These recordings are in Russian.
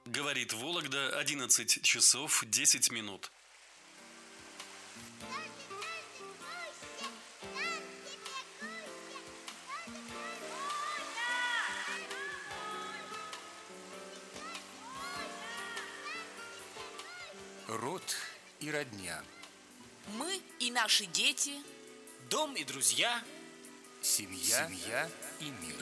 Говорит Вологда, 11 часов 10 минут. Род и родня. Мы и наши дети. Дом и друзья. Семья и мир.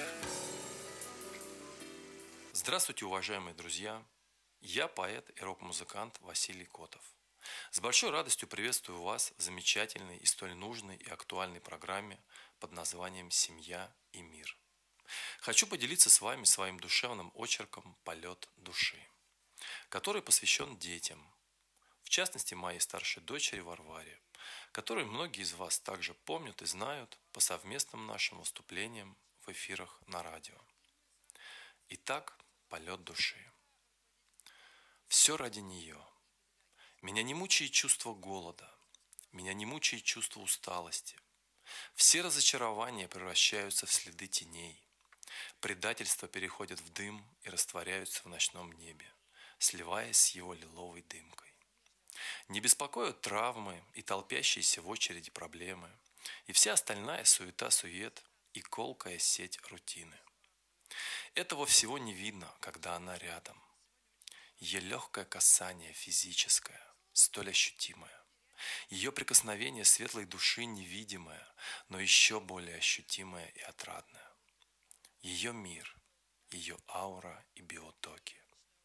Здравствуйте, уважаемые друзья! Я поэт и рок-музыкант Василий Котов. С большой радостью приветствую вас в замечательной и столь нужной и актуальной программе под названием «Семья и мир». Хочу поделиться с вами своим душевным очерком «Полет души», который посвящен детям, в частности моей старшей дочери Варваре, которую многие из вас также помнят и знают по совместным нашим выступлениям в эфирах на радио. Итак, полет души. Все ради нее. Меня не мучает чувство голода, меня не мучает чувство усталости. Все разочарования превращаются в следы теней. Предательства переходят в дым и растворяются в ночном небе, сливаясь с его лиловой дымкой. Не беспокоят травмы и толпящиеся в очереди проблемы, и вся остальная суета-сует и колкая сеть рутины. Этого всего не видно, когда она рядом. Ее легкое касание физическое, столь ощутимое. Ее прикосновение светлой души невидимое, но еще более ощутимое и отрадное. Ее мир, ее аура и биотоки.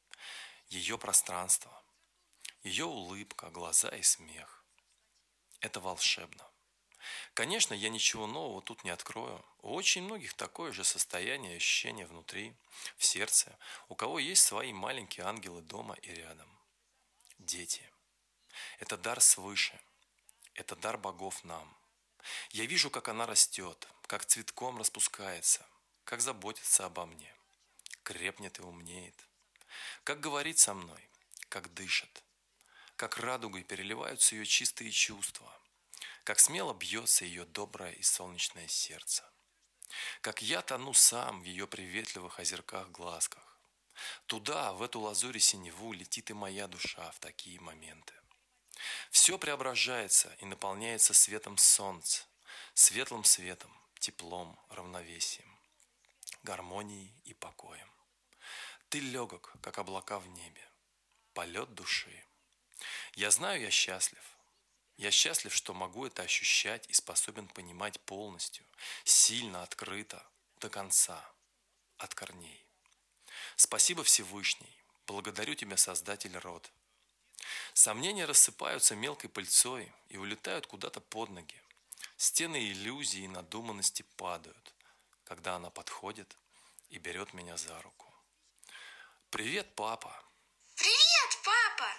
Ее пространство, ее улыбка, глаза и смех. Это волшебно. Конечно, я ничего нового тут не открою. У очень многих такое же состояние ощущения внутри, в сердце, у кого есть свои маленькие ангелы дома и рядом. Дети. Это дар свыше. Это дар богов нам. Я вижу, как она растет, как цветком распускается, как заботится обо мне, крепнет и умнеет, как говорит со мной, как дышит, как радугой переливаются ее чистые чувства, как смело бьется ее доброе и солнечное сердце, как я тону сам в ее приветливых озерках-глазках. Туда, в эту лазурь синеву, летит и моя душа в такие моменты. Все преображается и наполняется светом солнца, светлым светом, теплом, равновесием, гармонией и покоем. Ты легок, как облака в небе, полет души. Я знаю, я счастлив. Я счастлив, что могу это ощущать и способен понимать полностью, сильно, открыто, до конца, от корней. Спасибо, Всевышний. Благодарю Тебя, Создатель род. Сомнения рассыпаются мелкой пыльцой и улетают куда-то под ноги. Стены иллюзии и надуманности падают, когда она подходит и берет меня за руку. Привет, папа! Привет, папа!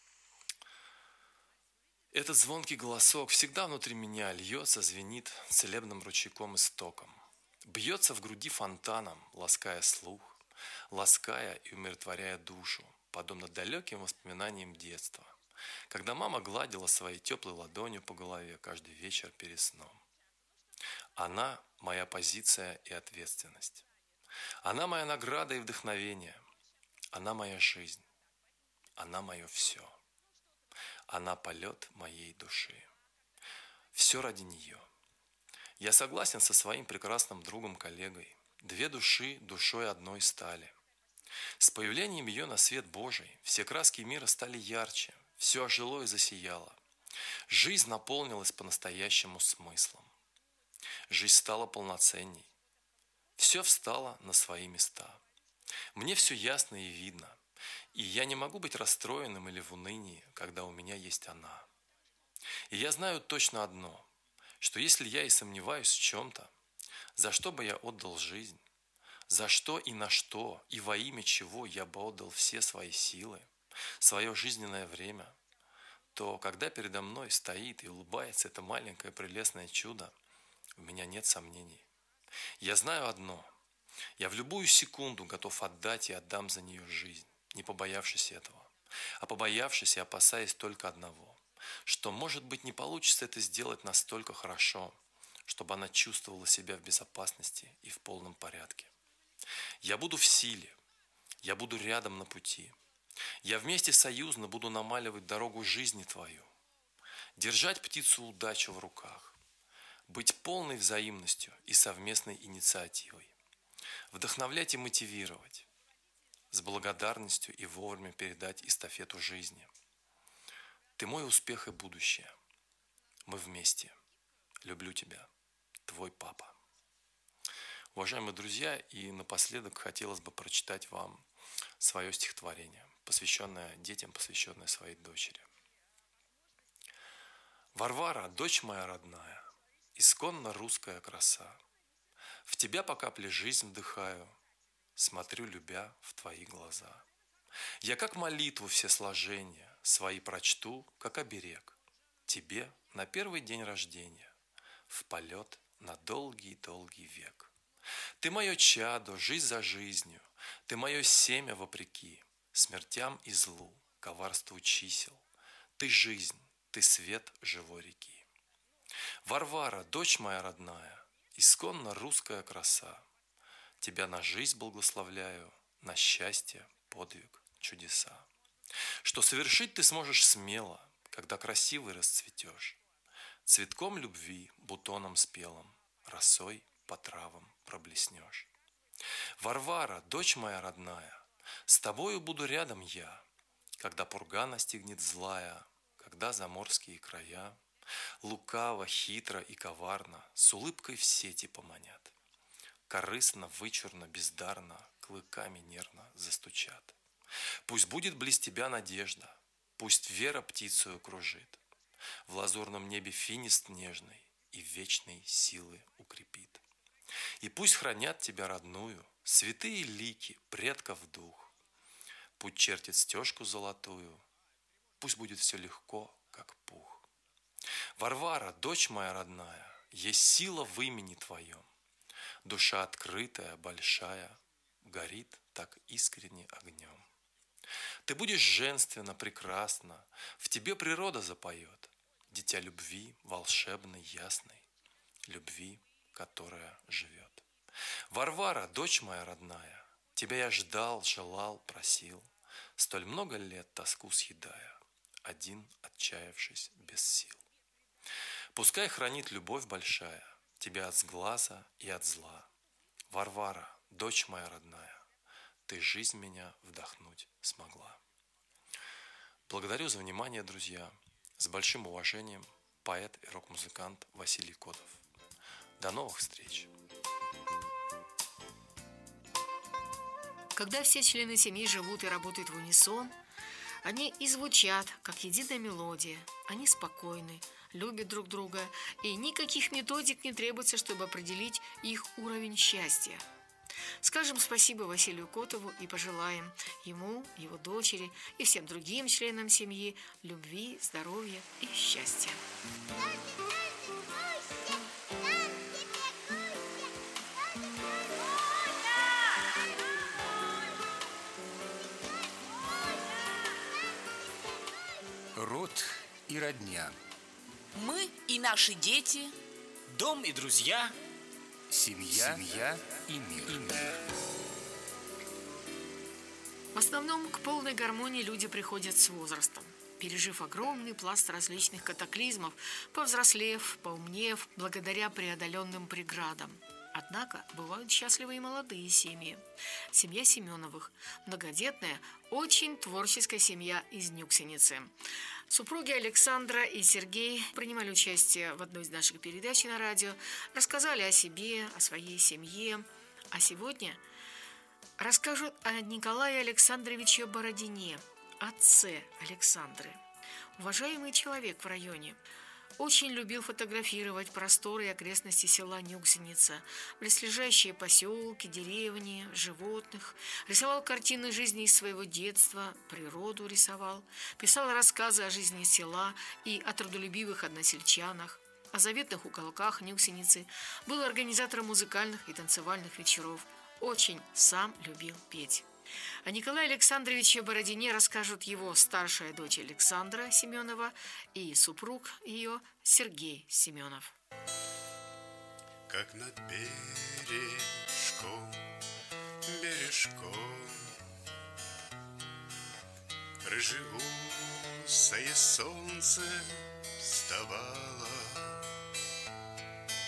Этот звонкий голосок всегда внутри меня льется, звенит целебным ручейком истоком. Бьется в груди фонтаном, лаская слух, лаская и умиротворяя душу, подобно далеким воспоминаниям детства, когда мама гладила своей теплой ладонью по голове каждый вечер перед сном. Она – моя позиция и ответственность. Она моя награда и вдохновение. Она моя жизнь. Она мое все. Она полет моей души. Все ради нее. Я согласен со своим прекрасным другом-коллегой. Две души душой одной стали. С появлением ее на свет Божий все краски мира стали ярче, все ожило и засияло. Жизнь наполнилась по-настоящему смыслом. Жизнь стала полноценней. Все встало на свои места. Мне все ясно и видно. И я не могу быть расстроенным или в унынии, когда у меня есть она. И я знаю точно одно, что если я и сомневаюсь в чем-то, за что бы я отдал жизнь, за что и на что, и во имя чего я бы отдал все свои силы, свое жизненное время, то когда передо мной стоит и улыбается это маленькое прелестное чудо, у меня нет сомнений. Я знаю одно. Я в любую секунду готов отдать и отдам за нее жизнь, не побоявшись этого, а побоявшись и опасаясь только одного, что, может быть, не получится это сделать настолько хорошо, чтобы она чувствовала себя в безопасности и в полном порядке. Я буду в силе, Я буду рядом на пути. Я вместе союзно буду намаливать дорогу жизни твою. Держать птицу удачу в руках. Быть полной взаимностью и совместной инициативой. Вдохновлять и мотивировать. С благодарностью и вовремя передать эстафету жизни. Ты мой успех и будущее. Мы вместе. Люблю тебя. Твой папа. Уважаемые друзья, и напоследок хотелось бы прочитать вам свое стихотворение, посвященное детям, посвященное своей дочери. Варвара, дочь моя родная, исконно русская краса. В тебя по капле жизнь вдыхаю, смотрю, любя в твои глаза. Я как молитву все сложения свои прочту, как оберег. Тебе на первый день рождения, в полет на долгий-долгий век. Ты мое чадо, жизнь за жизнью, ты мое семя вопреки смертям и злу, коварству чисел. Ты жизнь, ты свет живой реки. Варвара, дочь моя родная, исконно русская краса. Тебя на жизнь благословляю, на счастье, подвиг, чудеса. Что совершить ты сможешь смело, когда красивый расцветешь. Цветком любви, бутоном спелым, росой по травам проблеснешь. Варвара, дочь моя родная, с тобою буду рядом я, когда пурга настигнет злая, когда заморские края лукаво, хитро и коварно с улыбкой в сети поманят. Корыстно, вычурно, бездарно, клыками нервно застучат. Пусть будет близ тебя надежда, пусть вера птицею кружит, в лазурном небе финист нежный и вечной силы укрепит. И пусть хранят тебя родную святые лики предков дух. Путь чертит стежку золотую, пусть будет все легко, как пух. Варвара, дочь моя родная, есть сила в имени твоем. Душа открытая, большая, горит так искренне огнем. Ты будешь женственно, прекрасна, в тебе природа запоет. Дитя любви, волшебной, ясной, любви, которая живет. Варвара, дочь моя родная, тебя я ждал, желал, просил, столь много лет тоску съедая, один отчаявшись без сил. Пускай хранит любовь большая тебя от сглаза и от зла. Варвара, дочь моя родная, ты жизнь меня вдохнуть смогла. Благодарю за внимание, друзья. С большим уважением, поэт и рок-музыкант Василий Котов. До новых встреч! Когда все члены семьи живут и работают в унисон, они и звучат, как единая мелодия. Они спокойны, любят друг друга, и никаких методик не требуется, чтобы определить их уровень счастья. Скажем спасибо Василию Котову и пожелаем ему, его дочери и всем другим членам семьи любви, здоровья и счастья. Род и родня. Мы и наши дети. Дом и друзья. Семья и мир. В основном к полной гармонии люди приходят с возрастом, пережив огромный пласт различных катаклизмов, повзрослев, поумнев, благодаря преодоленным преградам. Однако бывают счастливые и молодые семьи. Семья Семеновых, многодетная, очень творческая семья из Нюксеницы. Супруги Александра и Сергей принимали участие в одной из наших передач на радио, рассказали о себе, о своей семье. А сегодня расскажут о Николае Александровиче Бородине, отце Александры. Уважаемый человек в районе. Очень любил фотографировать просторы и окрестности села Нюксеница, близлежащие поселки, деревни, животных. Рисовал картины жизни из своего детства, природу рисовал. Писал рассказы о жизни села и о трудолюбивых односельчанах, о заветных уголках Нюксеницы. Был организатором музыкальных и танцевальных вечеров. Очень сам любил петь. О Николае Александровиче Бородине расскажут его старшая дочь Александра Семенова и супруг ее Сергей Семенов. Как над бережком Проживу, сое солнце, вставай.